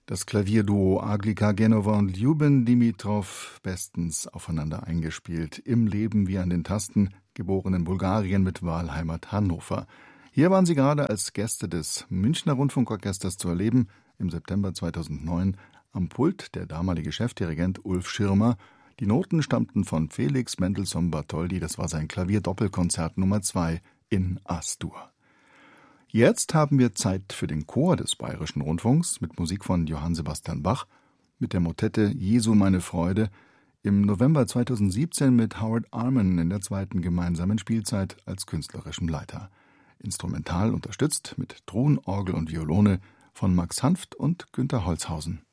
Das Klavierduo Aglika Genova und Ljuben Dimitrov bestens aufeinander eingespielt. Im Leben wie an den Tasten, geboren in Bulgarien mit Wahlheimat Hannover. Hier waren sie gerade als Gäste des Münchner Rundfunkorchesters zu erleben, im September 2009, am Pult der damalige Chefdirigent Ulf Schirmer. Die Noten stammten von Felix Mendelssohn Bartholdy, das war sein Klavierdoppelkonzert Nummer 2 in As-Dur. Jetzt haben wir Zeit für den Chor des Bayerischen Rundfunks mit Musik von Johann Sebastian Bach, mit der Motette Jesu meine Freude, im November 2017 mit Howard Arman in der 2. gemeinsamen Spielzeit als künstlerischem Leiter. Instrumental unterstützt mit Truhen, Orgel und Violone von Max Hanft und Günter Holzhausen.